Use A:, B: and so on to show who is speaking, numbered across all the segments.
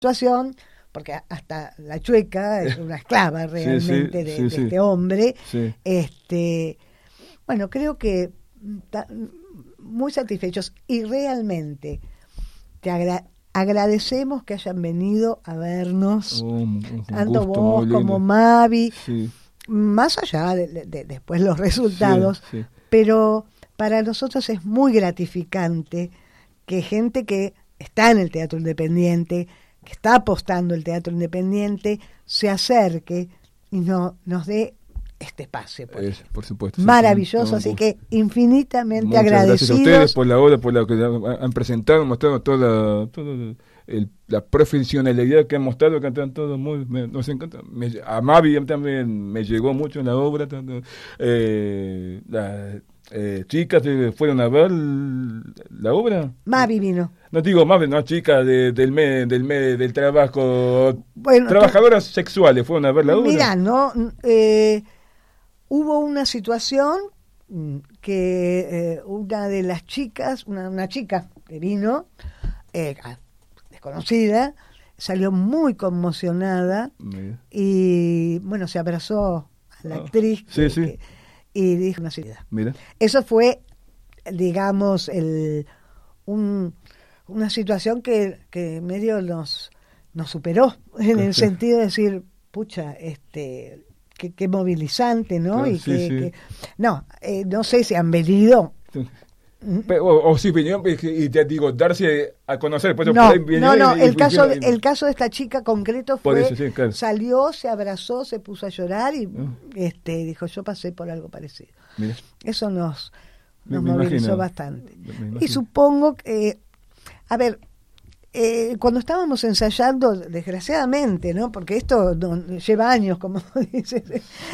A: situación, porque hasta la Chueca es una esclava realmente de este hombre.
B: Sí.
A: Bueno, creo que muy satisfechos y realmente te agradecemos que hayan venido a vernos, tanto vos como Mavi, más allá de después los resultados, pero para nosotros es muy gratificante que gente que está en el teatro independiente, que está apostando el teatro independiente, se acerque y nos dé este espacio.
B: Por supuesto.
A: Maravilloso, así que infinitamente agradecidos.
B: Gracias a ustedes por la obra, por la que han presentado, mostrado toda la profesionalidad que han mostrado, que están todos nos encanta. A Mavi también me llegó mucho en la obra. Las chicas fueron a ver la obra.
A: Mavi vino.
B: No digo Mavi, no, chicas del trabajo, bueno, trabajadoras sexuales fueron a ver la obra.
A: Mira, no, hubo una situación que una de las chicas, una chica que vino, desconocida, salió muy conmocionada. Y bueno, se abrazó a la actriz y dijo una seriedad. Eso fue, digamos, una situación que medio nos superó, en el sentido de decir, pucha, qué movilizante, ¿no?
B: Claro,
A: y no sé si han venido.
B: O sí, y te digo, darse a conocer. Pues
A: no, el caso de esta chica concreto fue, salió, se abrazó, se puso a llorar y dijo, yo pasé por algo parecido.
B: Mira.
A: Eso nos movilizó bastante. Y supongo que, cuando estábamos ensayando, desgraciadamente, ¿no? Porque esto lleva años, como dices,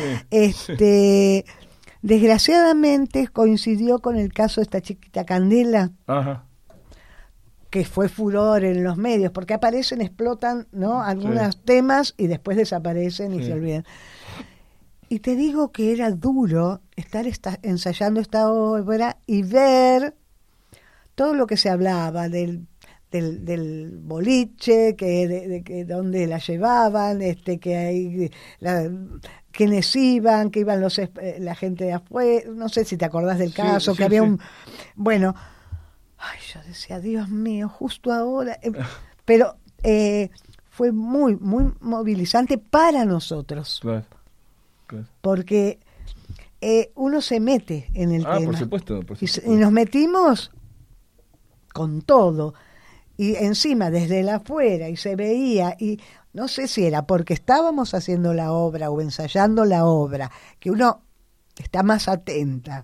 A: desgraciadamente coincidió con el caso de esta chiquita Candela, que fue furor en los medios, porque aparecen, explotan, ¿no? Algunos temas y después desaparecen y se olvidan. Y te digo que era duro estar ensayando esta obra y ver todo lo que se hablaba del boliche, que donde la llevaban, que hay quienes iban, que iban la gente de afuera, no sé si te acordás del caso, que había bueno, yo decía, Dios mío, justo ahora, pero fue muy, muy movilizante para nosotros, porque uno se mete en el tema,
B: por supuesto.
A: Y nos metimos con todo, y encima desde el afuera, y se veía, y no sé si era porque estábamos haciendo la obra o ensayando la obra, que uno está más atenta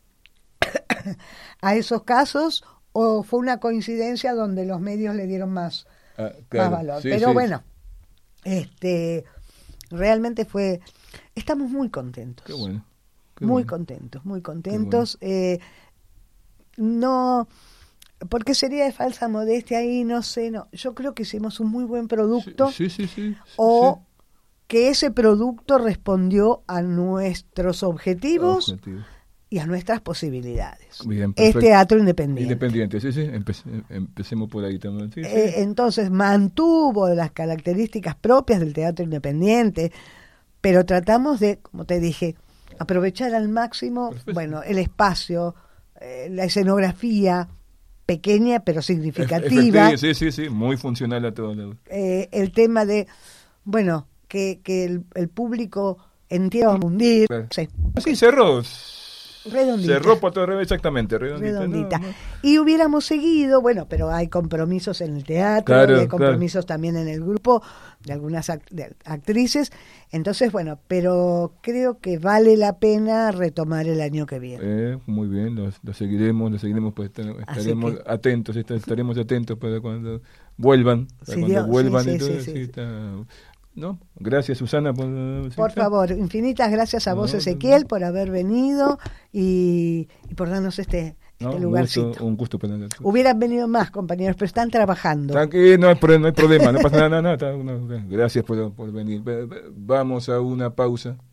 A: a esos casos, o fue una coincidencia donde los medios le dieron más valor. Pero bueno, realmente estamos muy contentos.
B: Qué bueno.
A: Muy contentos. No, porque sería de falsa modestia ahí, no sé, yo creo que hicimos un muy buen producto, que ese producto respondió a nuestros objetivos y a nuestras posibilidades.
B: Bien,
A: es teatro independiente.
B: Empecemos por ahí también.
A: Entonces mantuvo las características propias del teatro independiente, pero tratamos de, como te dije, aprovechar al máximo, el espacio, la escenografía, pequeña pero significativa.
B: Sí, muy funcional a todos.
A: El tema de, que el público entienda hundir.
B: Sí, cerró.
A: Redondita.
B: Cerró por todo, exactamente, redondita.
A: No. Y hubiéramos seguido, pero hay compromisos en el teatro, hay compromisos también en el grupo de algunas actrices, entonces pero creo que vale la pena retomar el año que viene.
B: Muy bien, lo seguiremos, pues estaremos atentos para cuando vuelvan, ¿no? Gracias, Susana,
A: por favor, infinitas gracias a vos, Ezequiel, por haber venido y por darnos este lugarcito.
B: Un gusto.
A: Hubieran venido más compañeros, pero están trabajando.
B: Tranquilo, no hay problema, no pasa nada. Gracias por venir. Vamos a una pausa.